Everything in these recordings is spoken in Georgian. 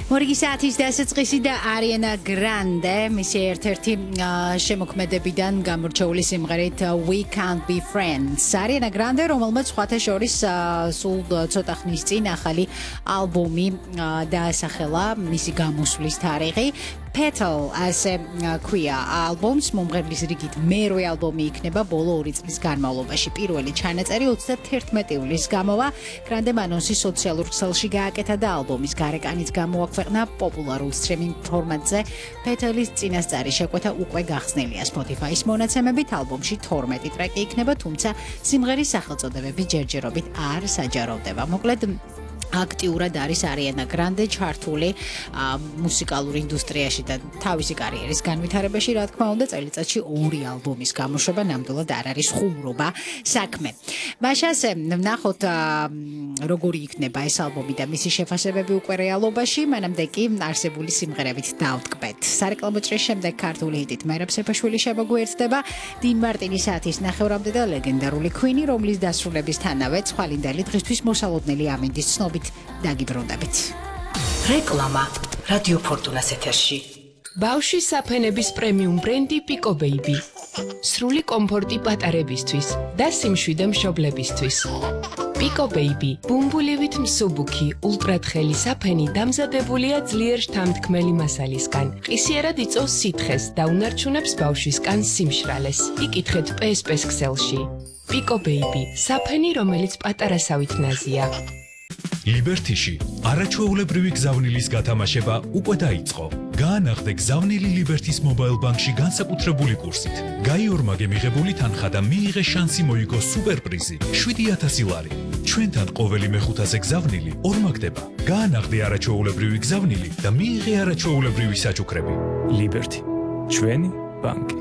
მორიგი საათის დასაწყისი და არიანა გრანდე მისი ერთ-ერთი შემოქმედებიდან გამორჩეული სიმღერით We Can't Be Friends. არიანა გრანდე, რომელმაც სხვათა შორის სულ ცოტა ხნის წინ ახალი ალბომი დაასახელა, მისი გამოსვლის თარიღი. Petal ასე ქვია ალბომს, მომღერლის რიგით მერვე ალბომი იქნება ბოლო 2 წლის განმავლობაში. პირველი ჩანაწერი 31 ივლისს გამოვა. გრანდემ ანონსი სოციალურ ქსელში გააკეთა და ალბომის გარეკანიც გამოაქვეყნა პოპულარულ სტრიმინგ ფორმატზე. Petal-ის წინასწარი შეკვეთა უკვე გახსნილია Spotify-ის მონაცემებით. ალბომში 12 ტრეკი იქნება, თუმცა სიმღერის სახელწოდებები ჯერჯერობით არ საჯაროვდება. მოკლედ აქტიურად არის არიანა გრანდე ჩართული მუსიკალურ ინდუსტრიაში და თავისი კარიერის განვითარებაში, რა თქმა უნდა, წელიწადში 2 ალბომის გამოშვება ნამდვილად არ არის ხუმრობა საქმე. მაშასე ვნახოთ როგორი იქნება ეს ალბომი და მისი შეფასებები უკვე რეალობაში, მანამდე კი არსებული სიმღერებით დავტკბეთ. სარეკლამო წრის შემდეგ ქართული ჰიტით მერაბ სეფაშვილი შემოგვიერთდება 딘 მარტინის საათის ნახევრამდე და ლეგენდარული Queen, რომლის დასრულებისთანავე ცვალინდელი დღისთვის მოსალოდნელი ამინდის ცნობით დაგიბრუნდებით. რეკლამა რადიო ფორტუნას ეთერში. ბავშვის საფენების პრემიუმ ბრენდი Pico Baby. სრული კომფორტი პატარებისთვის და სიმშვიდე მშობლებისთვის. Pico Baby, ბუმბულივით მსუბუქი, ულტრათხელი საფენი დამზადებულია ძლიერ შთამთქმელი მასალისგან. ყისიერად იწვევს სითხეს და უნარჩუნებს ბავშვის კანს სიმშრალეს. იკითხეთ PSP-ს ქსელში. Pico Baby, საფენი, რომელიც პატარასავით ნაზია. ლიბერთიში არაჩვეულებრივი გზავნილის გათამაშება უკვე დაიწყო. გაანახდე გზავნილი ლიბერთის მობაილ ბანკში განსაკუთრებული კურსით. გაიორმაგე მიღებული თანხა და მიიღე შანსი მოიგო სუპერპრიზი 7000 ლარი. ჩვენთან ყოველი მეხუთაზე გზავნილი ორმაგდება. გაანახდე არაჩვეულებრივი გზავნილი და მიიღე არაჩვეულებრივი საჩუქრები. ლიბერთი, ჩვენი ბანკი.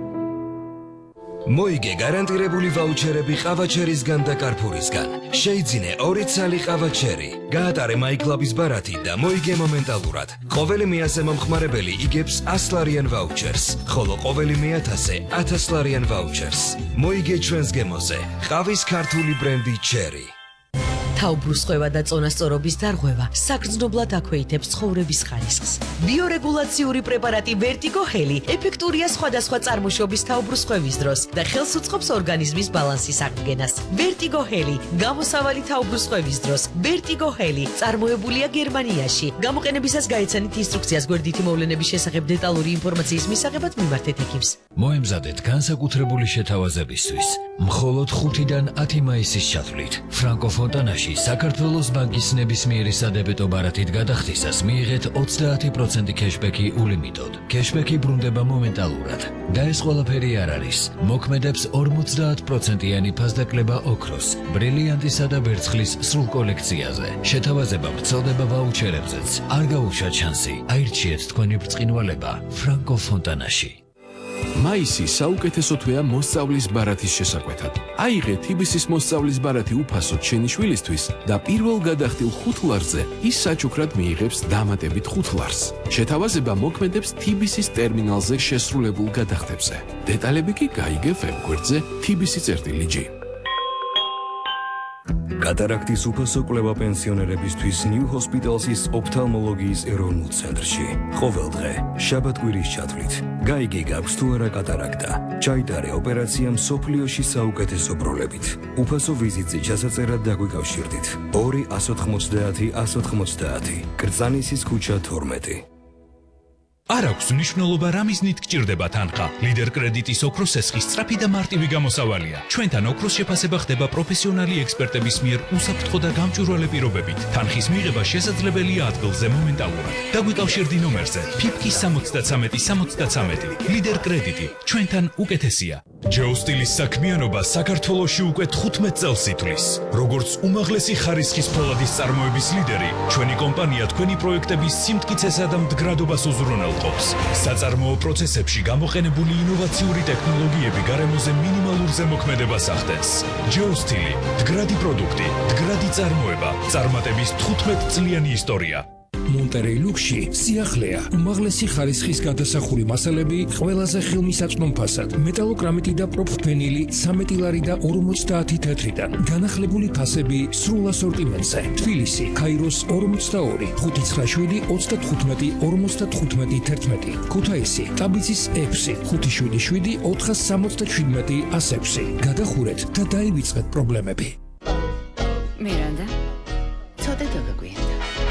მოიგე გარანტირებული ვაუჩერები ყავაჩერისგან და კარფურისგან. შეიძინე 2 ცალი ყავაჩერი. გაატარე MyClub-ის ბარათი და მოიგე მომენტალურად. ყოველი 100 მომხმარებელი იგებს 100 ლარიან ვაუჩერს, ხოლო ყოველი 1000-ზე 1000 ლარიან ვაუჩერს. მოიგე ჩვენს გემოზე. ყავის ქართული ბრენდი Cherry. თავბრუსხვევა და წონასწორობის დარღვევა საგრძნობლად აქვეითებს ცხოვრების ხარისხს. ბიორეგულაციური პრეპარატი Vertigo Heli ეფექტურია სხვადასხვა წარმოშობის თავბრუსხვევის დროს და ხელს უწყობს ორგანიზმის ბალანსის აღდგენას. Vertigo Heli გამოსავალი თავბრუსხვევის დროს. Vertigo Heli წარმოებულია გერმანიაში. გამოყენებისას გაეცანით ინსტრუქციას გვერდითი მოვლენების შესახებ დეტალური ინფორმაციის მისაღებად მიმართეთ ექიმს. მოემზადეთ განსაკუთრებული შეთავაზებისთვის. მხოლოდ 5-დან 10 მაისის ჩათვლით ფრანკო ფონტანაში საქართველოს ბანკის ნებისმიერი სადებეტო ბარათით გადახდისას მიიღეთ 30% კეშბექი ულიმიტოდ. კეშბექი ბრუნდება მომენტალურად და ეს ყველაფერი არ არის. მოქმედებს 50%-იანი ფასდაკლება ოქროს, ბრილიანტისა და ვერცხლის სრულ კოლექციაზე. შეთავაზება ვრცელდება ვაუჩერებზეც. არ გაუშვათ შანსი. აირჩიეთ თქვენი ბრწყინვალება ფრანკო ფონტანაში. მაისი საუკეთესო თვეა მოსწავლის ბარათის შესაკვეთად. აიღე TBC-ის მოსწავლის ბარათი უფასოდ შენი შვილისთვის და პირველ გადახდილ 5 ლარზე ის საჩუქრად მიიღებს დამატებით 5 ლარს. შეთავაზება მოქმედებს TBC-ის ტერმინალზე შესრულებულ გადახდებზე. დეტალები კი გაიგე ვებგვერდზე TBC.G. კატარაქტის უფასო კვლევა პენსიონერებისთვის New Hospital's ოფთალმოლოგიის ეროვნულ ცენტრში. ყოველ დღე, შაბათ-კვირის ჩათვლით. გაიგე გაქვს თუ არა კატარაქტა. ჩაიტარე ოპერაცია მსოფლიოში საუკეთესო პროლებით. უფასო ვიზიტზე ჩასაწერად დაგვიკავშირდით. 2-190-190. კრძანისის ქუჩა 12. არ აქვს მნიშვნელობა რა მიზნით გჭირდება თანხა. ლიდერ კრედიტის ოქროს ესხის სწრაფი და მარტივი გამოსავალია. ჩვენთან ოქროს შეფასება ხდება პროფესიონალი ექსპერტების მიერ უსაფრთხო და გამჭვირვალე პირობებით. თანხის მიღება შესაძლებელია ადგილზე მომენტალურად. დაგვიკავშირდი ნომერზე 50-73-73. ლიდერ კრედიტი ჩვენთან უკეთესია. ჯეოსტილის საქმიანობა საქართველოში უკვე 15 წელს ითვლის. როგორც უმაღლესი ხარისხის ფოლადის წარმოების ლიდერი, ჩვენი კომპანია თქვენი პროექტების სიმტკიცესა და მდგრადობას უზრუნველყოფს. საწარმოო პროცესებში გამოყენებული ინოვაციური ტექნოლოგიები გარემოზე მინიმალურ ზემოქმედებას ახდენს. ჯეოსტილი, მდგრადი პროდუქტი, მდგრადი წარმოება, წარმატების 15 წლიანი ისტორია. მონტერეი ლუქსში სიახლეა, უმაღლესი ხარისხის გადასახური მასალები ყველაზე ხელმისაწვდომ ფასად, მეტალოკრამიტი და პროფენილი 13 ლარი და 50 თეთრიდან, განახლებული ფასები სრულ ასორტიმენტზე. თბილისი, ქაიროს 42, 597 35 55 11. ქუთაისი, ტაბიძის 6, 577 467 106. გადახურეთ და დაივიწყეთ პრობლემები. მირანდა, ცოტა დაგაგვიანდა.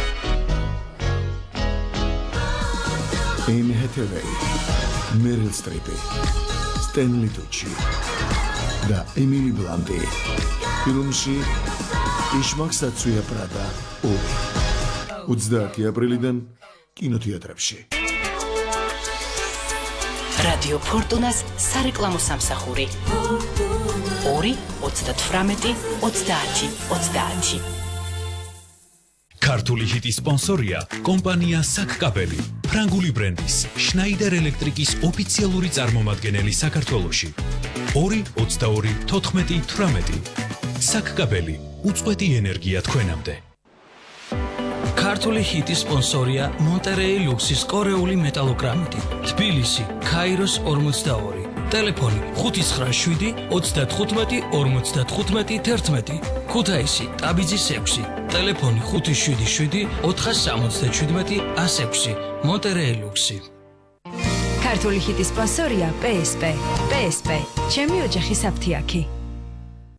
Anne Hathaway, Meryl Streep, Stanley Tucci და Emily Blunt. ფილმში იშმაკსაცუია პრადა 2. 30 აპრილიდან კინოთეატრებში. რადიო ფორტუნას სარეკლამო სამსახური 2 38 30 30. ქართული ჰიტის სპონსორია კომპანია საკკაბელი, ფრანგული ბრენდის შნაიდერ ელექტრიკის ოფიციალური წარმომადგენელი საქართველოში. 2 22 14 18. საკკაბელი, უწყვეტი ენერგია თქვენამდე. ქართული ჰიტის სპონსორია მონტერეი ლუქსის კორეული მეტალოკრამიტი, თბილისი, ქაიროს 42, ტელეფონი 597 35 55 11, ქუთაისი, ტაბიძის 6, ტელეფონი 577 467 106, მონტერეი ლუქსი. ქართული ჰიტის სპონსორია PSP. PSP, ჩემი ოჯახის აფთიაქი.